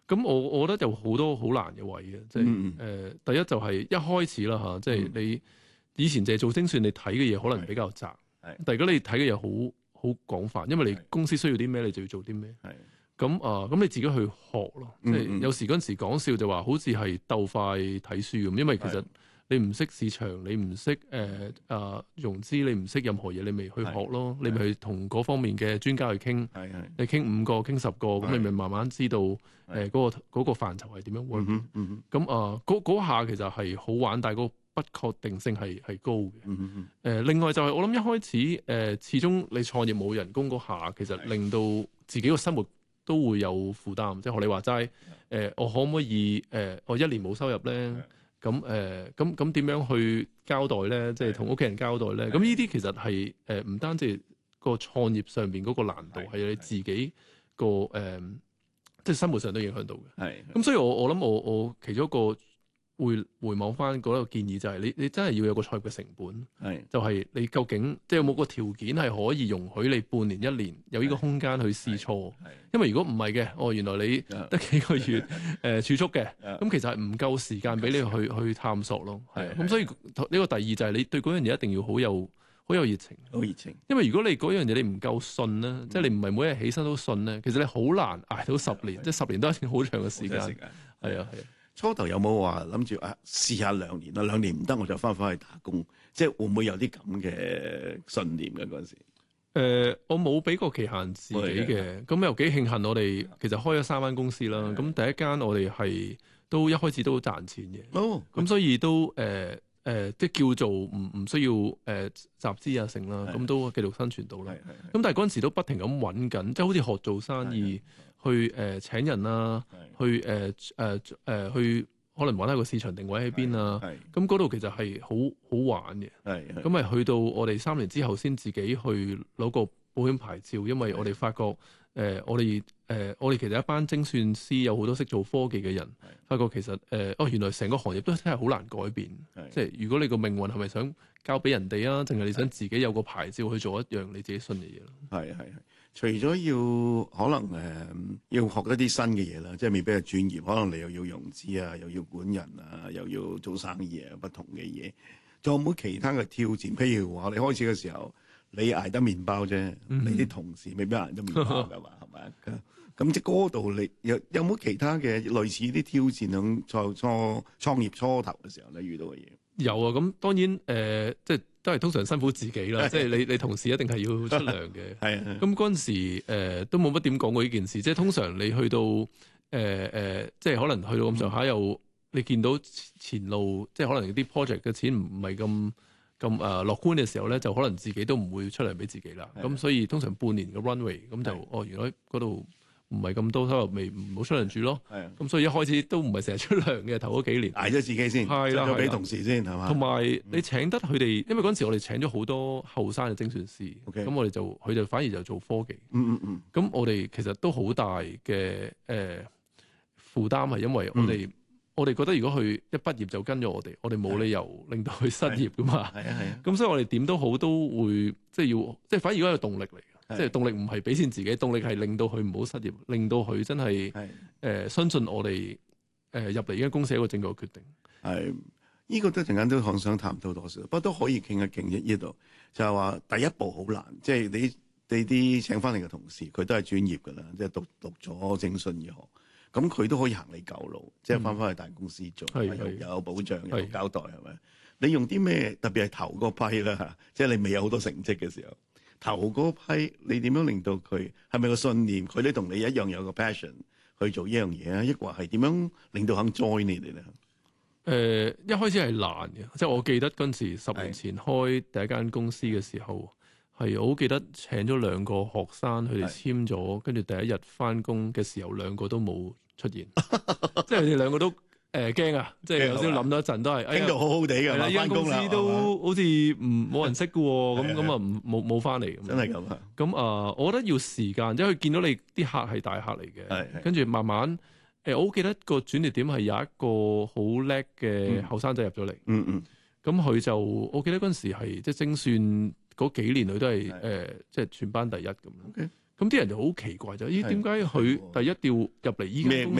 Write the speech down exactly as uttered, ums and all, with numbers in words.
咁我我覺得有好多好難嘅位嘅，即係誒、 嗯呃、第一就係一開始啦嚇，即係你以前淨係做精算，你睇嘅嘢可能比較窄，但係如果你睇嘅嘢好好廣泛，因為你公司需要啲咩，你就要做啲咩。咁啊，咁、呃、你自己去學咯，即係、嗯、有時嗰陣時講笑就話，好似係鬥快睇書咁，因為其實你唔識市場，你唔識誒啊融資，你唔識任何嘢，你咪去學咯，你咪去同嗰方面嘅專家去傾，你傾五個傾十個，咁你咪慢慢知道誒嗰、呃嗰個嗰、嗰個範疇係點樣 work。咁、嗯嗯、啊，嗰嗰下其實係好玩，但係個不確定性係係高嘅。誒、嗯呃，另外就係我諗一開始誒、呃，始終你創業冇人工嗰下，其實令到自己個生活都會有負擔，即係學你話齋，誒、呃，我可唔可以誒、呃，我一年冇收入咧？咁誒，咁咁點樣去交代咧？即係同屋企人交代咧？咁呢啲其實係誒，唔單止個創業上邊嗰個難度，係你自己個誒、呃，即係生活上都影響到嘅。係，咁所以我我諗我我其中一個回回望翻嗰個建議就係你你真係要有個創業嘅成本，係就係、是、你究竟即係有冇個條件係可以容許你半年一年有呢個空間去試錯，因為如果唔係嘅，哦原來你得幾個月誒、呃、儲蓄嘅，咁其實係唔夠時間俾你去去探索咯，係咁所以呢個第二就係你對嗰樣嘢一定要好有好有熱情，好熱情，因為如果你嗰樣嘢你唔夠信咧，即、嗯、係、就是、你唔係每日起身都信咧，其實你好難捱到十年，即係十年都係一段好長嘅時間，係啊係啊。初頭有冇話諗住啊試下兩年啦，兩年唔得我就翻返去打工，即係會唔會有啲咁嘅信念嘅嗰陣時？誒、呃，我冇俾過期限自己嘅，咁又幾慶幸我哋其實開咗三間公司啦。咁第一間我哋係都一開始都賺錢嘅，咁、哦、所以都誒誒、呃呃，即係叫做唔唔需要誒、呃、集資啊成啦，咁都繼續生存到啦。咁但係嗰陣時都不停咁揾緊，即係好似學做生意。去誒、呃、請人啊，去誒誒誒去可能揾下個市場定位喺邊啊，咁嗰度其實係好好玩嘅。咁咪去到我哋三年之後先自己去攞個保險牌照，因為我哋發覺誒、呃、我哋誒、呃、我哋其實一班精算師有好多識做科技嘅人，發覺其實誒、呃、哦原來成個行業都真係好難改變。即係如果你個命運係咪想交俾人哋啊，定係你想自己有個牌照去做一樣你自己信嘅嘢咯？係係係。除咗要可能誒、呃、要學一啲新嘅嘢啦，即係未必係專業，可能你又要融資啊，又要管人啊，又要做生意啊，不同嘅嘢。仲有冇其他嘅挑戰？譬如話你開始嘅時候，你捱得麵包啫、嗯，你啲同事未必捱得麵包㗎嘛，係咪？咁即係嗰度你有有冇其他嘅類似啲挑戰響初初創業初頭嘅時候你遇到嘅嘢？有啊，咁當然誒、呃，即係都係通常辛苦自己啦。即係你你同事一定係要出糧嘅。係啊。咁嗰陣時、呃、都冇乜點講過呢件事。即係通常你去到誒誒、呃，即係可能去到咁上下又你見到前路，即係可能啲 project 嘅錢唔係咁咁誒樂觀嘅時候咧，就可能自己都唔會出糧俾自己啦。咁所以通常半年嘅 runway 咁就哦，原來嗰度唔係咁多收入，未唔好出糧住咯。係啊，咁所以一開始都唔係成日出糧嘅，頭嗰幾年捱咗自己先，係啦，俾同事先係嘛。同埋你請得佢哋，因為嗰陣時我哋請咗好多後生嘅精算師，咁、okay. 我哋就佢就反而就做科技。嗯嗯嗯。咁我哋其實都好大嘅誒、呃、負擔，係因為我哋、嗯、我哋覺得如果佢一畢業就跟咗我哋，我哋冇理由令到佢失業噶嘛。係啊係啊。咁所以我哋點都好都會即係要，即係反而嗰個動力嚟。即係動力唔係俾錢自己，動力係令到佢唔好失業，令到佢真係誒、呃、相信我哋誒、呃、入嚟呢間公司係一個正確嘅決定。係呢、這個都陣間都可想談到多少，不過都可以傾一傾一呢度，就係、是、話第一步好難，即、就、係、是、你你啲請翻嚟嘅同事，佢都係專業㗎啦，即係讀讀咗精算醫學，咁佢都可以行你舊路，即係翻返去大公司做，嗯、又有保障又有交代係咪？你用啲咩？特別係頭嗰批啦，即係你未有好多成績嘅時候。頭嗰批你點樣令到佢係咪個信念？佢哋同你一樣有個 passion 去做呢樣嘢啊？抑或係點樣令到肯 join 你哋咧？誒、呃，一開始係難嘅，即係我記得嗰陣時十年前開第一間公司嘅時候，係我好記得請咗兩個學生，佢哋簽咗，跟住第一日翻工嘅時候，兩個都冇出現，即係佢哋兩個都。誒驚啊！即係有少少諗到一陣都係傾到好好地㗎，係啦，呢間公司都好似唔冇人識嘅喎，咁咁啊唔冇冇翻嚟。真係咁啊！咁啊、呃，我覺得要時間，因為佢見到你啲客係大客嚟嘅，跟住慢慢誒、呃，我好記得個轉捩點係有一個好叻嘅後生仔入咗嚟。嗯嗯。咁佢就我記得嗰陣時係即係精算嗰幾年佢都係誒即係全班第一咁。咁、okay. 啲人就好奇怪就咦點解佢第一調入嚟依間公司？